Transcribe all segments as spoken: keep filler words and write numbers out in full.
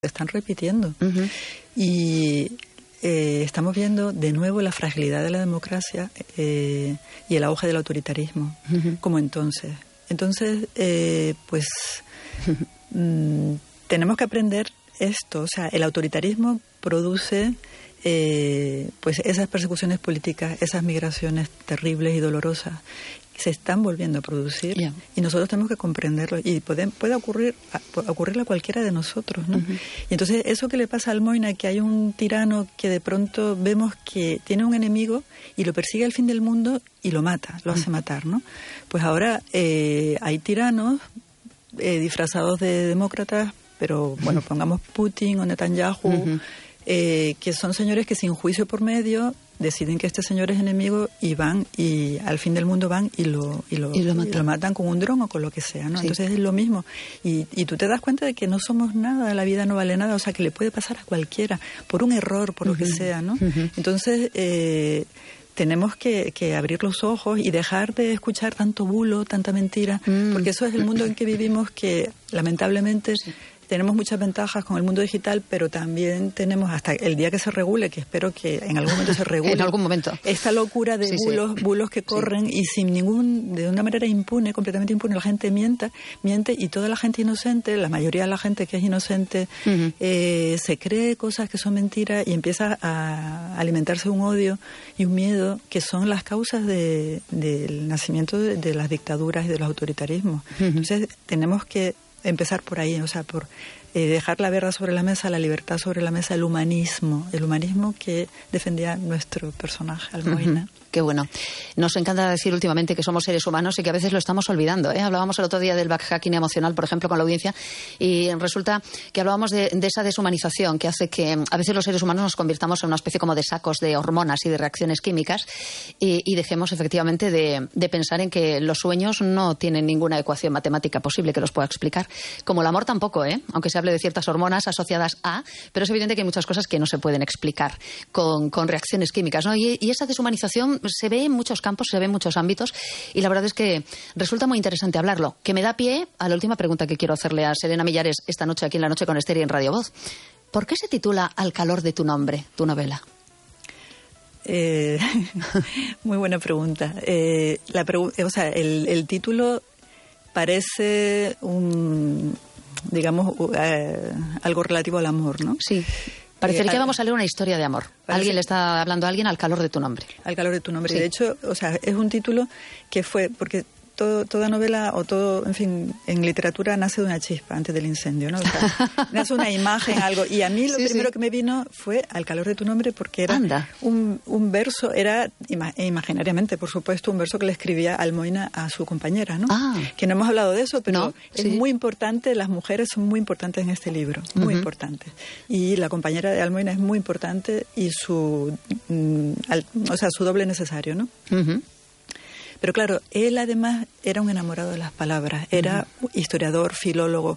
se están repitiendo. Uh-huh. Y eh, estamos viendo de nuevo la fragilidad de la democracia eh, y el auge del autoritarismo, uh-huh. como entonces. Entonces, eh, pues mmm, tenemos que aprender esto. O sea, el autoritarismo produce eh, pues esas persecuciones políticas, esas migraciones terribles y dolorosas. Se están volviendo a producir, yeah. y nosotros tenemos que comprenderlo, y puede, puede ocurrir a, puede ocurrirle a cualquiera de nosotros, ¿no? Uh-huh. Y entonces eso que le pasa a Almoina, que hay un tirano que de pronto vemos que tiene un enemigo y lo persigue al fin del mundo y lo mata, lo uh-huh. hace matar, ¿no? Pues ahora eh, hay tiranos eh, disfrazados de demócratas, pero bueno, pongamos Putin o Netanyahu, uh-huh. eh, que son señores que sin juicio por medio deciden que este señor es enemigo y van y al fin del mundo van y lo y lo, y lo, matan. Y lo matan con un dron o con lo que sea, ¿no? Sí. Entonces es lo mismo. Y, y tú te das cuenta de que no somos nada, la vida no vale nada, o sea, que le puede pasar a cualquiera, por un error, por uh-huh. lo que sea, ¿no? Uh-huh. Entonces, eh, tenemos que, que abrir los ojos y dejar de escuchar tanto bulo, tanta mentira, mm. porque eso es el mundo en que vivimos, que lamentablemente... Sí. Tenemos muchas ventajas con el mundo digital, pero también tenemos, hasta el día que se regule, que espero que en algún momento se regule. En algún momento. Esta locura de sí, bulos, sí. bulos que corren sí. y sin ningún, de una manera impune, completamente impune, la gente mienta, miente y toda la gente inocente, la mayoría de la gente que es inocente, uh-huh. eh, se cree cosas que son mentiras y empieza a alimentarse un odio y un miedo que son las causas de, del nacimiento de, de las dictaduras y de los autoritarismos. Uh-huh. Entonces tenemos que empezar por ahí, o sea, por eh, dejar la verdad sobre la mesa, la libertad sobre la mesa, el humanismo, el humanismo que defendía nuestro personaje, Almoina. Uh-huh. Qué bueno. Nos encanta decir últimamente que somos seres humanos y que a veces lo estamos olvidando, ¿eh? Hablábamos el otro día del backhacking emocional, por ejemplo, con la audiencia, y resulta que hablábamos de, de esa deshumanización que hace que a veces los seres humanos nos convirtamos en una especie como de sacos de hormonas y de reacciones químicas y, y dejemos efectivamente de, de pensar en que los sueños no tienen ninguna ecuación matemática posible que los pueda explicar. Como el amor tampoco, ¿eh? Aunque se hable de ciertas hormonas asociadas a, pero es evidente que hay muchas cosas que no se pueden explicar con, con reacciones químicas, ¿no? Y, y esa deshumanización se ve en muchos campos, se ve en muchos ámbitos y la verdad es que resulta muy interesante hablarlo, que me da pie a la última pregunta que quiero hacerle a Serena Millares esta noche aquí en La Noche con Ester y en Radio Voz. ¿Por qué se titula Al calor de tu nombre, tu novela? Eh, muy buena pregunta. Eh, la pregu- o sea, el, el título parece un, digamos, uh, algo relativo al amor, ¿no? Sí. Parecería eh, que vamos a leer una historia de amor. Parece... Alguien le está hablando a alguien al calor de tu nombre. Al calor de tu nombre. Sí. De hecho, o sea, es un título que fue... porque todo, toda novela o todo, en fin, en literatura nace de una chispa antes del incendio, ¿no? O sea, nace una imagen, algo. Y a mí lo sí, primero sí. que me vino fue Al calor de tu nombre porque era un, un verso, era ima- imaginariamente, por supuesto, un verso que le escribía Almoina a su compañera, ¿no? Ah. Que no hemos hablado de eso, pero no, es sí. muy importante, las mujeres son muy importantes en este libro, muy uh-huh. importantes. Y la compañera de Almoina es muy importante y su, mm, al, o sea, su doble necesario, ¿no? Uh-huh. Pero claro, él además era un enamorado de las palabras, era uh-huh. historiador, filólogo,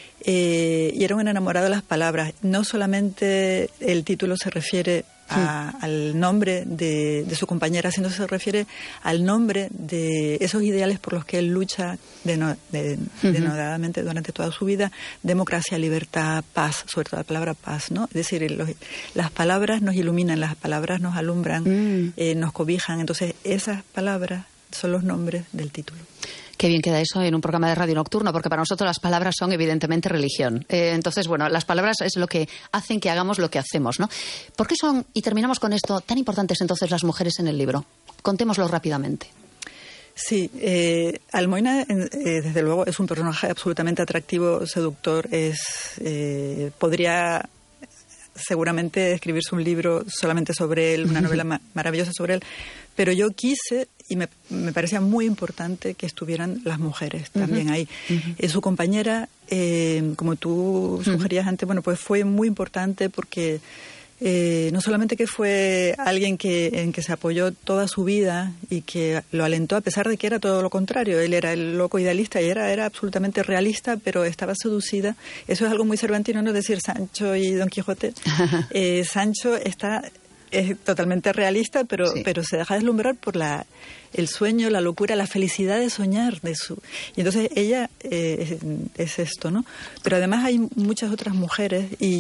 eh, y era un enamorado de las palabras. No solamente el título se refiere a, uh-huh. al nombre de, de su compañera, sino se refiere al nombre de esos ideales por los que él lucha deno, de, uh-huh. denodadamente durante toda su vida: democracia, libertad, paz, sobre todo la palabra paz, ¿no? Es decir, los, las palabras nos iluminan, las palabras nos alumbran, uh-huh. eh, nos cobijan. Entonces, esas palabras son los nombres del título. Qué bien queda eso en un programa de radio nocturno, porque para nosotros las palabras son evidentemente religión. Eh, entonces, bueno, las palabras es lo que hacen que hagamos lo que hacemos, ¿no? ¿Por qué son, y terminamos con esto, tan importantes entonces las mujeres en el libro? Contémoslo rápidamente. Sí, eh, Almoina, eh, desde luego, es un personaje absolutamente atractivo, seductor, es eh, podría... seguramente escribirse un libro solamente sobre él, una novela ma- maravillosa sobre él, pero yo quise, y me, me parecía muy importante que estuvieran las mujeres también uh-huh. ahí. Uh-huh. Eh, su compañera, eh, como tú sugerías uh-huh. antes, bueno, pues fue muy importante porque eh, no solamente que fue alguien que, en que se apoyó toda su vida y que lo alentó a pesar de que era todo lo contrario. Él era el loco idealista y era, era absolutamente realista, pero estaba seducida. Eso es algo muy cervantino, ¿no? Es decir, Sancho y Don Quijote. Eh, Sancho está es totalmente realista, pero, sí. pero se deja deslumbrar por la el sueño, la locura, la felicidad de soñar. de su Y entonces ella eh, es, es esto, ¿no? Pero además hay muchas otras mujeres y